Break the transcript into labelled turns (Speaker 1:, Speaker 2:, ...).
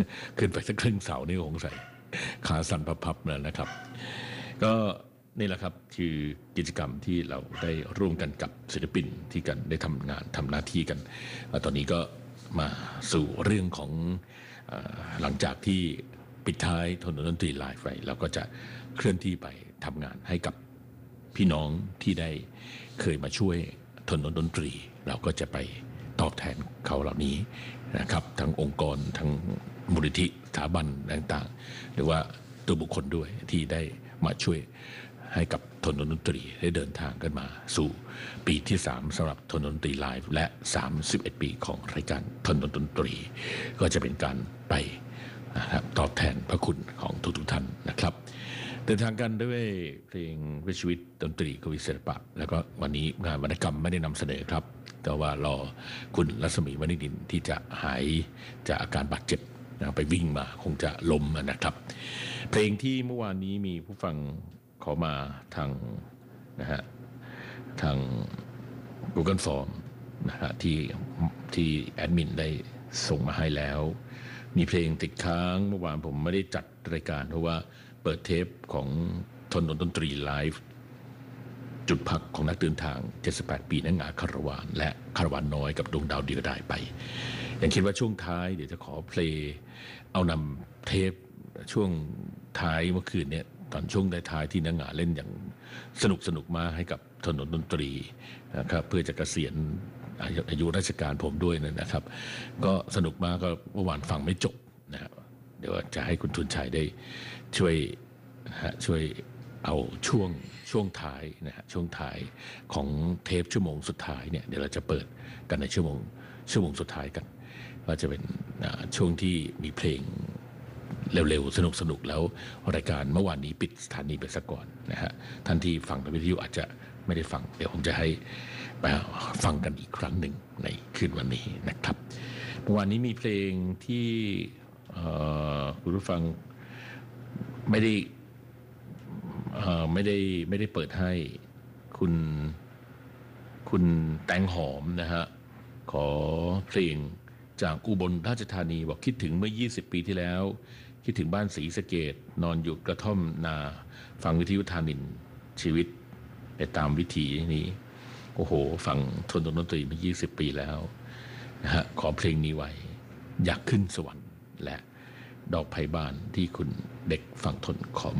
Speaker 1: ขึ้นไปสักครึ่งเสานี่คงใส่ขาสั่นพับๆนะครับก็นี่แหละครับคือกิจกรรมที่เราได้ร่วมกันกับศิลปินที่กันได้ทำงานทำหน้าที่กันตอนนี้ก็มาสู่เรื่องของหลังจากที่ปิดท้ายถนนดนตรีไลฟ์ไปเราก็จะเคลื่อนที่ไปทำงานให้กับพี่น้องที่ได้เคยมาช่วยถนนดนตรีเราก็จะไปตอบแทนเขาเหล่านี้นะครับทั้งองค์กรทั้งมูลนิธิสถาบันต่างๆหรือว่าตัวบุคคลด้วยที่ได้มาช่วยให้กับถนนดนตรีได้เดินทางกันมาสู่ปีที่3สำหรับถนนดนตรีไลฟ์และ31ปีของรายการถนนดนตรีก็จะเป็นการไปตอบแทนพระคุณของทุกท่านนะครับเดินทางกันด้วยเพลงเพื่อชีวิตดนตรีกวีศิลปะแล้วก็วันนี้งานวรรณกรรมไม่ได้นำเสนอครับแต่ว่ารอคุณรัศมีวณิดินที่จะหายจากอาการบาดเจ็บไปวิ่งมาคงจะล้มนะครับเพลงที่เมื่อวานนี้มีผู้ฟังขอมาทางทาง Google Form ที่แอดมินได้ส่งมาให้แล้วมีเพลงติดค้างเมื่อวานผมไม่ได้จัดรายการเพราะว่าเปิดเทปของถนนดนตรีไลฟ์จุดพักของนักเดินทาง78ปีนักงาคารวานและคารวานน้อยกับดวงดาวเดียวได้ไปยังคิดว่าช่วงท้ายเดี๋ยวจะขอเพลงเอานำเทปช่วงท้ายเมื่อคืนเนี่ยตอนช่วงท้ายที่นักงาเล่นอย่างสนุกมาให้กับถนนดนตรีนะครับเพื่อจะเกษียณอายุราชการผมด้วยนะครับก็สนุกมากก็เมื่อวานฟังไม่จบนะครับเดี๋ยวจะให้คุณทุนชัยได้ช่วยเอาช่วงท้ายช่วงท้ายของเทปชั่วโมงสุดท้ายเนี่ยเดี๋ยวเราจะเปิดกันในชั่วโมงสุดท้ายกันว่าจะเป็นช่วงที่มีเพลงเร็วๆสนุกแล้วรายการเมื่อวานนี้ปิดสถานีไปซะก่อนนะฮะท่านที่ฟังทางวิทยุอาจจะไม่ได้ฟังเดี๋ยวผมจะให้ฟังกันอีกครั้งหนึ่งในคืนวันนี้นะครับเมื่อวานนี้มีเพลงที่คุณผู้ฟังไม่ได้เปิดให้คุณแตงหอมนะฮะขอเพลงจากอุบลราชธานีบอกคิดถึงเมื่อ20ปีที่แล้วคิดถึงบ้านศรีสะเกษนอนอยู่กระท่อมนาฟังวิทยุธานินชีวิตไปตามวิถีนี้โอ้โหฟังทนดนตรีมา20ปีแล้วนะฮะขอเพลงนี้ไว้อยากขึ้นสวรรค์และดอกไผ่บานที่คุณเด็กฝั่งทนขอ